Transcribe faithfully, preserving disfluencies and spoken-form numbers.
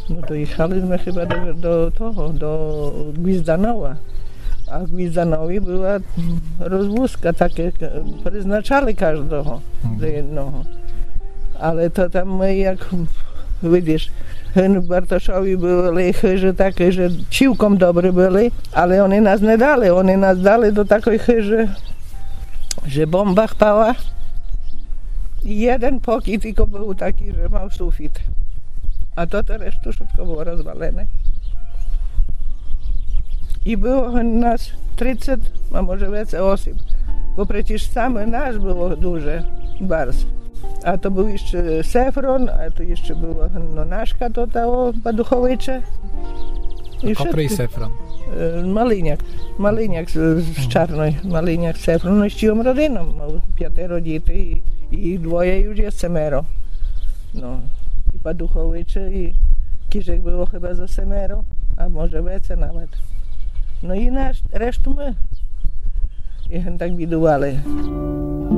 No to jechaliśmy chyba do, do toho, do Gwizdanowa. A w Gwizdanowie była rozwózka, takie przeznaczali każdego do jednego. Ale to tam my, jak widzisz, w Bartoszowie byli chyży takie, że ciłkom dobry byli, ale oni nas nie dali. Oni nas dali do takiej chyży, że bomba chpała. I jeden pokój tylko był taki, że miał sufit. A to to resztę wszystko było rozwalone. I było nas trzydzieści, a może więcej osób. Bo przecież same nas było duże bars. A to był jeszcze Sefron, a to jeszcze była no, naszka to ta Paduchowicze. Kopry i Sefron. Maliniak. Maliniak z, z Czarnej. Maliniak Sefron. No z ciłą rodziną. Miał piętero dzieci i, i dwoje już jest semero. No. I Paduchowicze i Kiżek było chyba za semero, a może więcej nawet. No i nasz, resztę my. I tak widywali.